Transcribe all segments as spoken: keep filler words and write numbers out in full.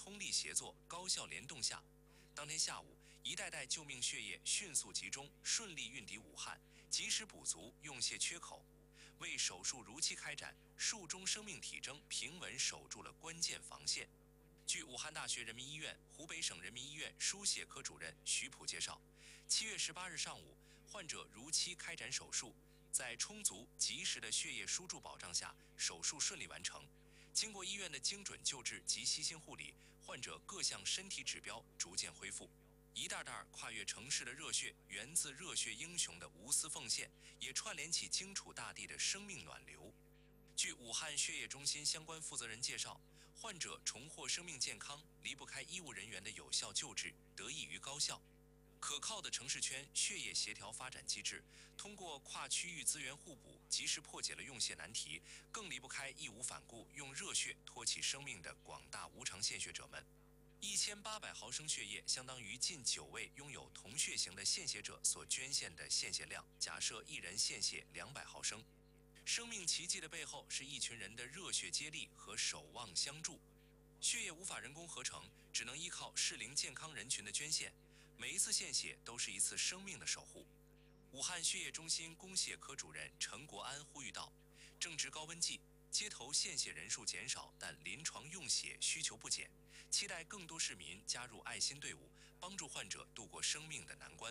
通力协作、高效联动下，当天下午，一袋袋救命血液迅速集中，顺利运抵武汉，及时补足用血缺口，为手术如期开展、术中生命体征平稳守住了关键防线。据武汉大学人民医院、湖北省人民医院输血科主任徐普介绍，七月十八日上午，患者如期开展手术，在充足及时的血液输注保障下，手术顺利完成。经过医院的精准救治及悉心护理，患者各项身体指标逐渐恢复。一袋袋跨越城市的热血，源自热血英雄的无私奉献，也串联起荆楚大地的生命暖流。据武汉血液中心相关负责人介绍，患者重获生命健康，离不开医务人员的有效救治，得益于高效、可靠的城市圈血液协调发展机制，通过跨区域资源互补，及时破解了用血难题，更离不开义无反顾用热血托起生命的广大无偿献血者们。一千八百毫升血液相当于近九位拥有同血型的献血者所捐献的献血量。假设一人献血两百毫升，生命奇迹的背后是一群人的热血接力和守望相助。血液无法人工合成，只能依靠适龄健康人群的捐献。每一次献血都是一次生命的守护。武汉血液中心供血科主任陈国安呼吁道：正值高温季，街头献血人数减少，但临床用血需求不减，期待更多市民加入爱心队伍，帮助患者度过生命的难关。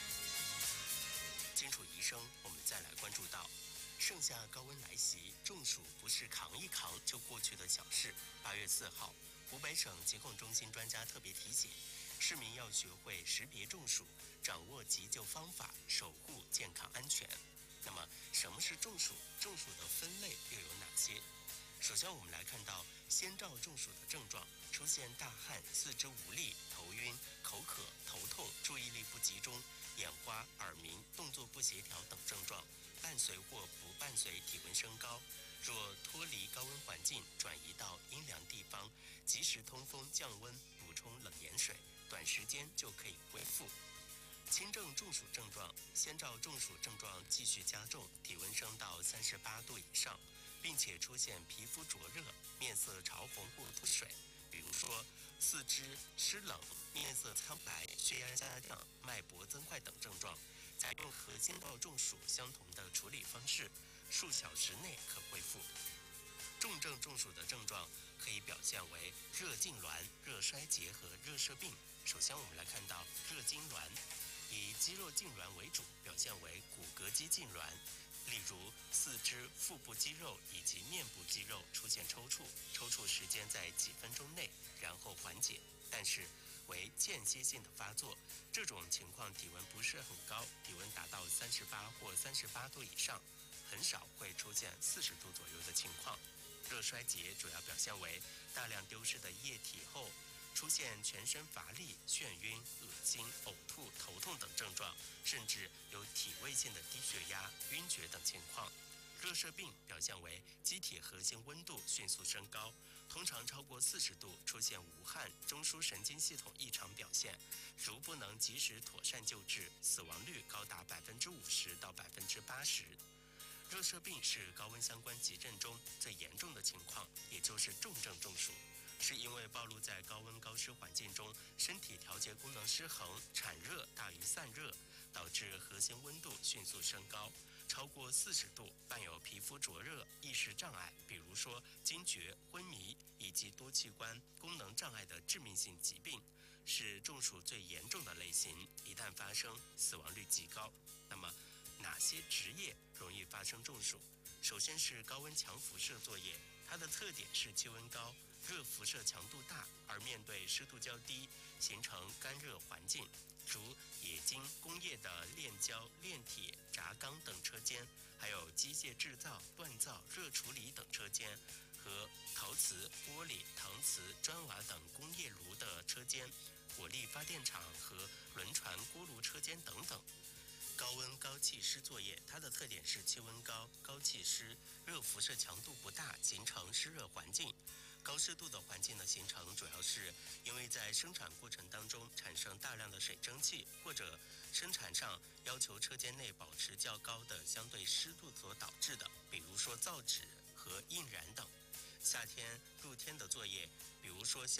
荆楚医生，我们再来关注到，盛夏高温来袭，中暑不是扛一扛就过去的小事。八月四号，湖北省疾控中心专家特别提醒，市民要学会识别中暑，掌握急救方法，守护健康安全。那么，什么是中暑？中暑的分类又有哪些？首先，我们来看到先兆中暑的症状，出现大汗、四肢无力、头晕、口渴、头痛、注意力不集中、眼花、耳鸣、动作不协调等症状，伴随或不伴随体温升高。若脱离高温环境，转移到阴凉地方，及时通风降温，补充冷盐水，短时间就可以恢复。轻症中暑症状，先兆中暑症状继续加重，体温升到三十八度以上，并且出现皮肤灼热、面色潮红或脱水，比如说四肢湿冷、面色苍白、血压下降、脉搏增快等症状，采用和先兆中暑相同的处理方式，数小时内可恢复。重症中暑的症状可以表现为热痉挛、热衰竭和热射病。首先，我们来看到热痉挛，以肌肉痉挛为主，表现为骨骼肌痉挛，例如四肢、腹部肌肉以及面部肌肉出现抽搐，抽搐时间在几分钟内，然后缓解，但是为间歇性的发作。这种情况体温不是很高，体温达到三十八或三十八度以上，很少会出现四十度左右的情况。热衰竭主要表现为大量丢失的液体后，出现全身乏力、眩晕、恶心、呕吐、头痛等症状，甚至有体位性的低血压、晕厥等情况。热射病表现为机体核心温度迅速升高，通常超过四十度，出现无汗、中枢神经系统异常表现，如不能及时妥善救治，死亡率高达百分之五十到百分之八十。热射病是高温相关急症中最严重的情况，也就是重症中暑，是因为暴露在高温高湿环境中，身体调节功能失衡，产热大于散热，导致核心温度迅速升高，超过四十度，伴有皮肤灼热、意识障碍，比如说惊厥、昏迷以及多器官功能障碍的致命性疾病，是中暑最严重的类型，一旦发生，死亡率极高。那么哪些职业容易发生中暑？首先是高温强辐射作业，它的特点是气温高、热辐射强度大，而面对湿度较低，形成干热环境，如冶金工业的炼焦、炼铁、轧钢等车间，还有机械制造、锻造、热处理等车间，和陶瓷、玻璃、搪瓷、砖瓦等工业炉的车间，火力发电厂和轮船锅炉车间等等。高温高气湿作业，它的特点是气温高、高气湿、热辐射强度不大，形成湿热环境。高湿度的环境的形成，主要是因为在生产过程当中产生大量的水蒸气，或者生产上要求车间内保持较高的相对湿度所导致的，比如说造纸和印染等。夏天露天的作业，比如说像